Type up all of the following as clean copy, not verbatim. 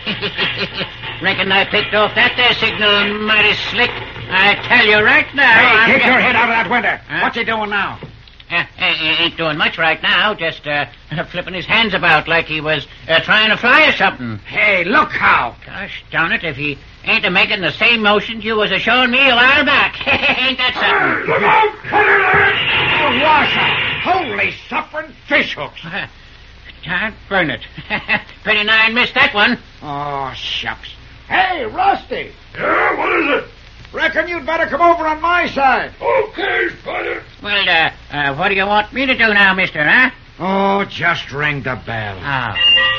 Reckon I picked off that there signal mighty slick. I tell you right now. Hey, take your head out of that window. Huh? What's he doing now? Ain't doing much right now. Just flipping his hands about like he was trying to fly or something. Hey, look how. Gosh darn it, if he ain't making the same motions you was showing me a while back. Ain't that something? Look out! Cut her there! Washer! Holy suffering fish hooks! God burn it. Pretty nigh missed that one. Oh, shucks. Hey, Rusty! Yeah, what is it? Reckon you'd better come over on my side. Okay, Spider. Well, what do you want me to do now, mister, huh? Oh, just ring the bell. Oh.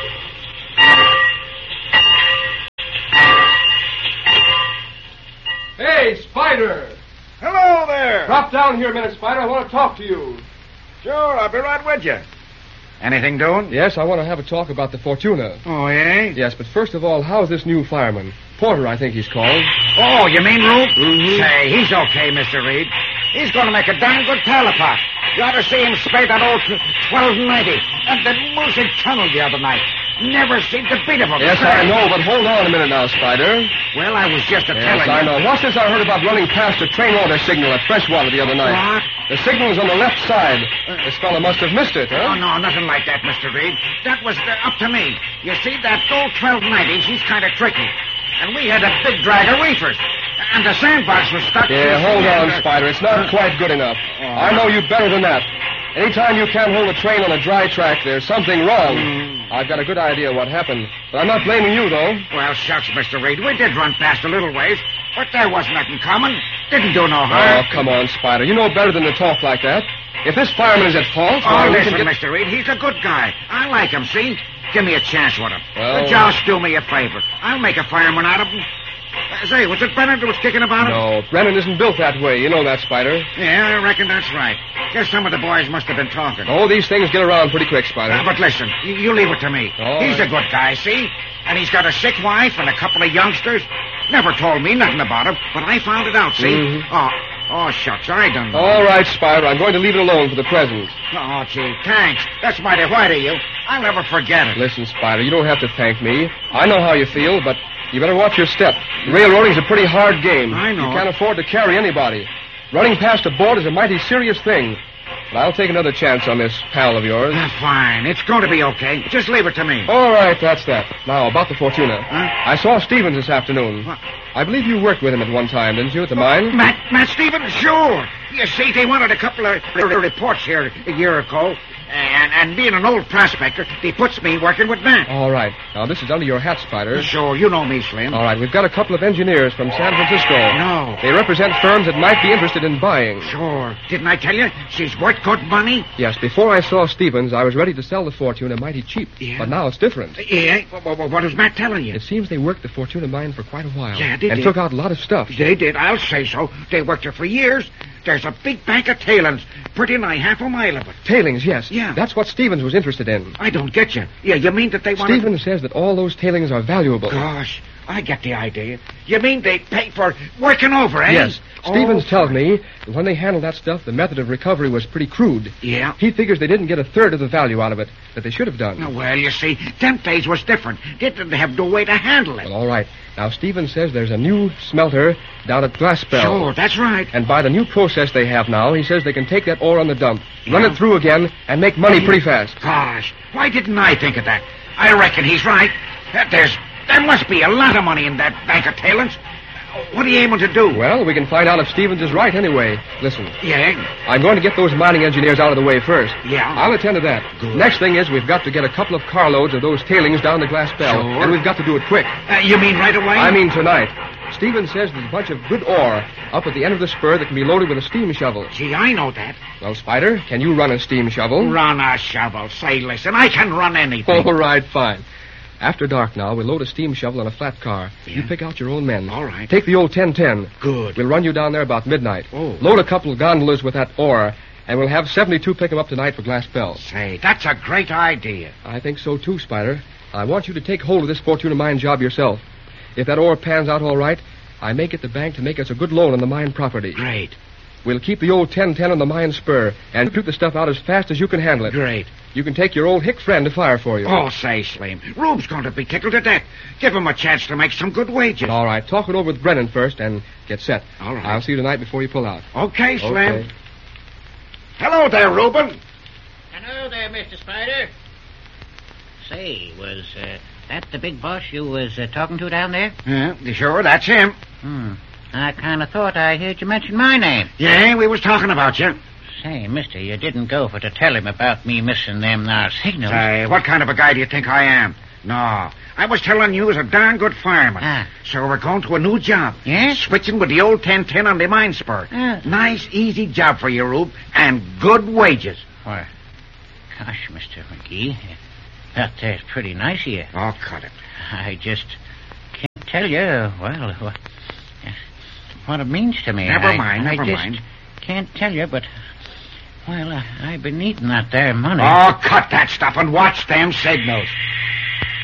Hey, Spider! Hello there. Drop down here a minute, Spider. I want to talk to you. Sure, I'll be right with you. Anything doing? Yes, I want to have a talk about the Fortuna. Oh, yeah? Yes, but first of all, how's this new fireman? Porter, I think he's called. Oh, you mean Rube? Mm-hmm. Say, he's okay, Mr. Reed. He's going to make a darn good talipot. You ought to see him spray that old 1290 and the Moosehead Tunnel the other night. Never seemed to beat him. Yes, I know, but hold on a minute now, Spider. Well, I was just telling you. Yes, I know. What's this I heard about running past a train order signal at Freshwater the other night? What? The signal is on the left side. This fellow must have missed it, huh? Oh, no, nothing like that, Mr. Reed. That was up to me. You see, that old 1290, she's kind of tricky. And we had a big drag of reefers. And the sandbox was stuck... Yeah, hold on, Spider. It's not quite good enough. I know you better than that. Anytime you can't hold a train on a dry track, there's something wrong. I've got a good idea what happened. But I'm not blaming you, though. Well, shucks, Mr. Reed. We did run past a little ways, but there wasn't nothing coming. Didn't do no harm. Oh, come on, Spider. You know better than to talk like that. If this fireman is at fault... Oh, listen, Mr. Reed. He's a good guy. I like him, see? Give me a chance with him. Well... Just do me a favor. I'll make a fireman out of him. Say, was it Brennan that was kicking about him? No, Brennan isn't built that way. You know that, Spider. Yeah, I reckon that's right. Guess some of the boys must have been talking. Oh, these things get around pretty quick, Spider. But listen, you leave it to me. Oh, he's a good guy, see? And he's got a sick wife and a couple of youngsters. Never told me nothing about him, but I found it out, see? Mm-hmm. Oh, shucks, I done know. All right, Spider, I'm going to leave it alone for the present. Oh, gee, thanks. That's mighty white of you. I'll never forget it. Listen, Spider, you don't have to thank me. I know how you feel, but you better watch your step. Railroading's a pretty hard game. I know. You can't afford to carry anybody. Running past a board is a mighty serious thing. But I'll take another chance on this pal of yours. Fine. It's going to be okay. Just leave it to me. All right, that's that. Now, about the Fortuna. Huh? I saw Stevens this afternoon. What? I believe you worked with him at one time, didn't you, at the mine? Matt Stevens, sure. You see, they wanted a couple of reports here a year ago. And being an old prospector, they puts me working with Matt. All right. Now, this is under your hat, Spider. Sure, you know me, Slim. All right, we've got a couple of engineers from San Francisco. No. They represent firms that might be interested in buying. Sure. Didn't I tell you? She's worth good money. Yes, before I saw Stevens, I was ready to sell the Fortuna mighty cheap. Yeah. But now it's different. Yeah? What was Matt telling you? It seems they worked the Fortuna mine for quite a while. Yeah, they and did. took out a lot of stuff. They did. I'll say so. They worked her for years. There's a big bank of tailings, pretty nigh half a mile of it. Tailings, yes. Yeah. That's what Stevens was interested in. I don't get you. Yeah, you mean that they want... Stevens says that all those tailings are valuable. Gosh, I get the idea. You mean they pay for working over, eh? Yes. Stevens Oh, tells me that when they handled that stuff, the method of recovery was pretty crude. Yeah? He figures they didn't get a third of the value out of it that they should have done. Well, you see, them days was different. They didn't have no way to handle it. Well, all right. Now, Stevens says there's a new smelter down at Glassbell. Sure, that's right. And by the new process they have now, he says they can take that ore on the dump, run it through again, and make money pretty fast. Gosh, why didn't I think of that? I reckon he's right. There must be a lot of money in that bank of tailings. What are you aiming to do? Well, we can find out if Stevens is right anyway. Listen, Yeah? I'm going to get those mining engineers out of the way first. Yeah? I'll attend to that. Good. Next thing is we've got to get a couple of carloads of those tailings down to Glassbell. Sure. And we've got to do it quick. You mean right away? I mean tonight. Stevens says there's a bunch of good ore up at the end of the spur that can be loaded with a steam shovel. Gee, I know that. Well, Spider, can you run a steam shovel? Run a shovel. Say, listen, I can run anything. All right, fine. After dark now, we'll load a steam shovel on a flat car. Yeah. You pick out your own men. All right. Take the old 1010. Good. We'll run you down there about midnight. Oh. Load a couple of gondolas with that ore, and we'll have 72 pick 'em up tonight for Glassbell. Say, that's a great idea. I think so, too, Spider. I want you to take hold of this Fortuna mine job yourself. If that ore pans out all right, I may get the bank to make us a good loan on the mine property. Great. We'll keep the old 1010 on the mine spur and shoot the stuff out as fast as you can handle it. Great. You can take your old Hick friend to fire for you. Oh, say, Slim, Rube's going to be tickled to death. Give him a chance to make some good wages. All right, talk it over with Brennan first and get set. All right. I'll see you tonight before you pull out. Okay, Slim. Okay. Hello there, Reuben. Hello there, Mr. Spider. Say, was that the big boss you was talking to down there? Yeah, sure, that's him. I kind of thought I heard you mention my name. Yeah, we was talking about you. Say, mister, you didn't go for to tell him about me missing them there signals. Say, what kind of a guy do you think I am? No, I was telling you as a darn good fireman. So we're going to a new job. Yes? Switching with the old 1010 on the mine spur. Ah. Nice, easy job for you, Rube, and good wages. Why, gosh, Mr. McGee, that's pretty nice of you. Oh, cut it. I just can't tell you, well, what it means to me. Never mind. I just can't tell you, but, well, I've been needing that there money. Oh, cut that stuff and watch them signals.